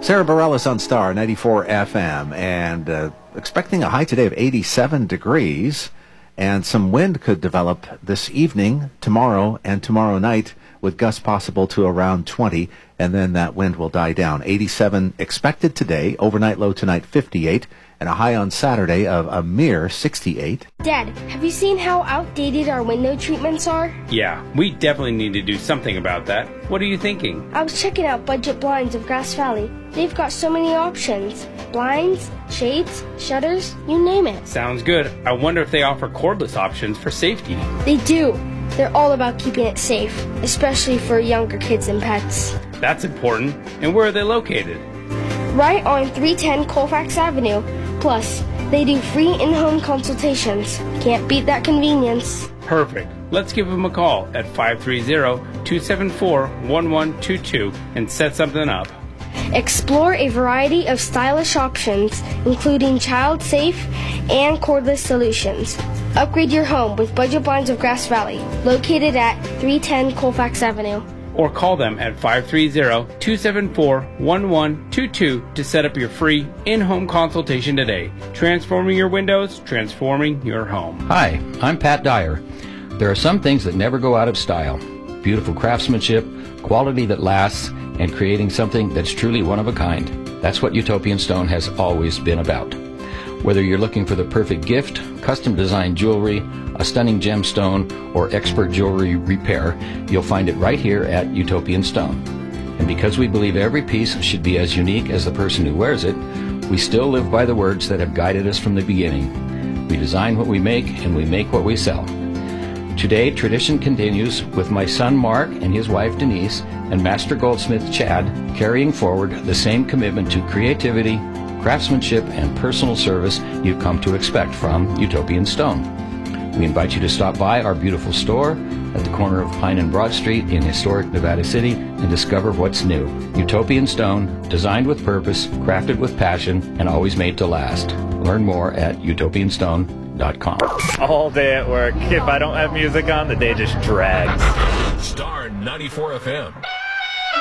Sarah Bareilles on Star 94 FM, and expecting a high today of 87 degrees, and some wind could develop this evening, tomorrow, and tomorrow night, with gusts possible to around 20, and then that wind will die down. 87 expected today, overnight low tonight 58, and a high on Saturday of a mere 68. Dad, have you seen how outdated our window treatments are? Yeah, we definitely need to do something about that. What are you thinking? I was checking out Budget Blinds of Grass Valley. They've got so many options. Blinds, shades, shutters, you name it. Sounds good. I wonder if they offer cordless options for safety. They do. They're all about keeping it safe, especially for younger kids and pets. That's important. And where are they located? Right on 310 Colfax Avenue. Plus, they do free in-home consultations. Can't beat that convenience. Perfect. Let's give them a call at 530-274-1122 and set something up. Explore a variety of stylish options, including child-safe and cordless solutions. Upgrade your home with Budget Blinds of Grass Valley, located at 310 Colfax Avenue. Or call them at 530-274-1122 to set up your free in-home consultation today. Transforming your windows, transforming your home. Hi, I'm Pat Dyer. There are some things that never go out of style. Beautiful craftsmanship, quality that lasts, and creating something that's truly one of a kind. That's what Utopian Stone has always been about. Whether you're looking for the perfect gift, custom-designed jewelry, a stunning gemstone, or expert jewelry repair, you'll find it right here at Utopian Stone. And because we believe every piece should be as unique as the person who wears it, we still live by the words that have guided us from the beginning. We design what we make, and we make what we sell. Today, tradition continues with my son Mark and his wife Denise and Master Goldsmith Chad carrying forward the same commitment to creativity, craftsmanship, and personal service you've come to expect from Utopian Stone. We invite you to stop by our beautiful store at the corner of Pine and Broad Street in historic Nevada City and discover what's new. Utopian Stone, designed with purpose, crafted with passion, and always made to last. Learn more at utopianstone.com. All day at work. If I don't have music on, the day just drags. Star 94 FM.